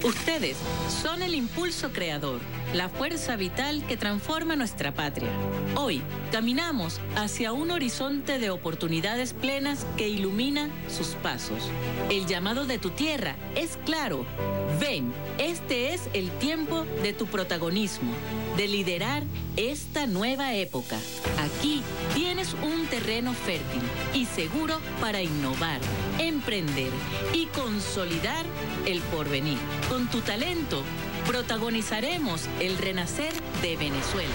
Ustedes son el impulso creador, la fuerza vital que transforma nuestra patria. Hoy caminamos hacia un horizonte de oportunidades plenas que ilumina sus pasos. El llamado de tu tierra es claro. Ven, este es el tiempo de tu protagonismo, de liderar esta nueva época. Aquí tienes un terreno fértil y seguro para innovar, emprender y consolidar el porvenir. Con tu talento, protagonizaremos el renacer de Venezuela.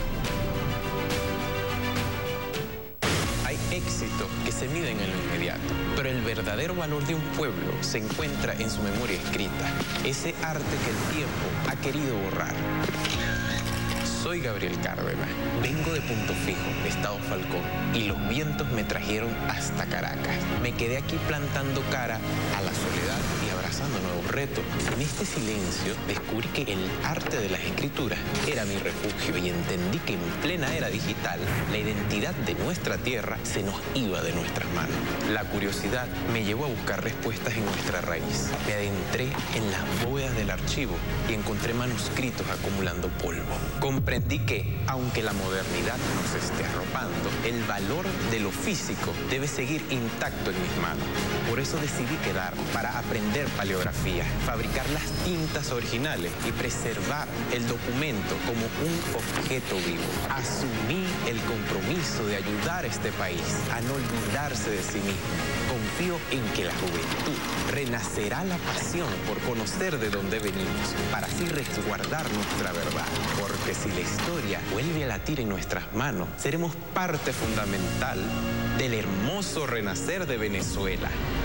Hay éxito que se mide en lo inmediato, pero el verdadero valor de un pueblo se encuentra en su memoria escrita, ese arte que el tiempo ha querido borrar. Soy Gabriel Cárdenas, vengo de Punto Fijo, Estado Falcón, y los vientos me trajeron hasta Caracas. Me quedé aquí plantando cara a la soledad y abrazando nuevos retos. En este silencio descubrí que el arte de las escrituras era mi refugio y entendí que en plena era digital, la identidad de nuestra tierra se nos iba de nuestras manos. La curiosidad me llevó a buscar respuestas en nuestra raíz. Me adentré en las bóvedas del archivo y encontré manuscritos acumulando polvo. Comprendí que, aunque la modernidad nos esté arropando, el valor de lo físico debe seguir intacto en mis manos. Por eso decidí quedar para aprender paleografía, fabricar las tintas originales y preservar el documento como un objeto vivo. Asumí el compromiso de ayudar a este país a no olvidarse de sí mismo. Confío en que la juventud renacerá la pasión por conocer de dónde venimos, para así resguardar nuestra verdad. Porque si la historia vuelve a latir en nuestras manos, seremos parte fundamental del hermoso renacer de Venezuela.